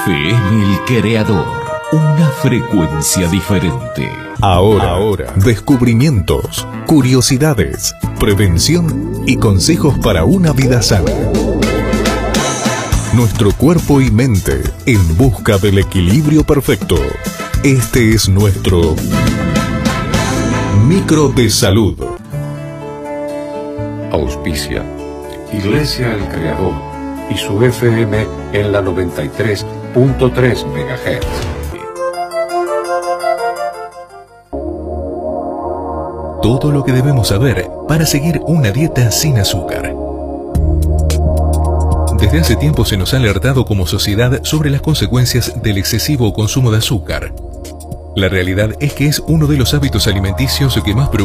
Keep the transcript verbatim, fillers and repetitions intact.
F M El Creador, una frecuencia diferente. Ahora, Ahora, descubrimientos, curiosidades, prevención y consejos para una vida sana. Nuestro cuerpo y mente en busca del equilibrio perfecto. Este es nuestro Micro de Salud. Auspicia Iglesia El Creador y su F M en la noventa y tres punto tres megahertz. Todo lo que debemos saber para seguir una dieta sin azúcar. Desde hace tiempo se nos ha alertado como sociedad sobre las consecuencias del excesivo consumo de azúcar. La realidad es que es uno de los hábitos alimenticios que más preocupa